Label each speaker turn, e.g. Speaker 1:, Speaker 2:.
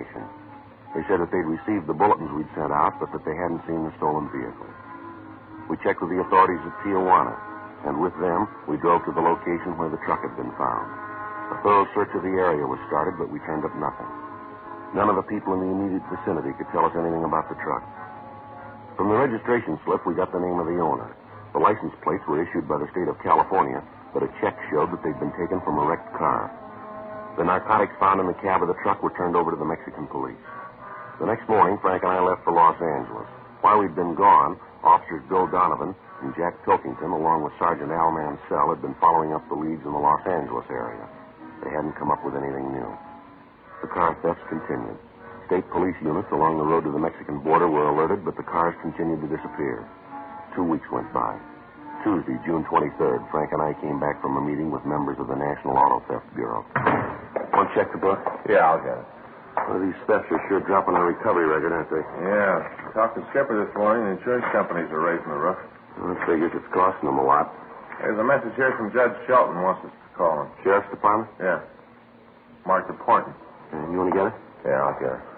Speaker 1: information. They said that they'd received the bulletins we'd sent out, but that they hadn't seen the stolen vehicle. We checked with the authorities at Tijuana, and with them, we drove to the location where the truck had been found. A thorough search of the area was started, but we turned up nothing. None of the people in the immediate vicinity could tell us anything about the truck. From the registration slip, we got the name of the owner. The license plates were issued by the state of California, but a check showed that they'd been taken from a wrecked car. The narcotics found in the cab of the truck were turned over to the Mexican police. The next morning, Frank and I left for Los Angeles. While we'd been gone, Officers Bill Donovan and Jack Pilkington, along with Sergeant Al Mansell, had been following up the leads in the Los Angeles area. They hadn't come up with anything new. The car thefts continued. State police units along the road to the Mexican border were alerted, but the cars continued to disappear. 2 weeks went by. Tuesday, June 23rd, Frank and I came back from a meeting with members of the National Auto Theft Bureau. Want to check the book?
Speaker 2: Yeah, I'll get it.
Speaker 1: Well, these thefts are sure dropping our recovery record, aren't they?
Speaker 2: Yeah. Talked to Skipper this morning. The insurance companies are raising the roof.
Speaker 1: Well, I figures it's costing them a lot.
Speaker 2: There's a message here from Judge Shelton. Wants us to call him.
Speaker 1: Sheriff's Department?
Speaker 2: Yeah. Marked appointment.
Speaker 1: You want to get it?
Speaker 2: Yeah, I'll get it.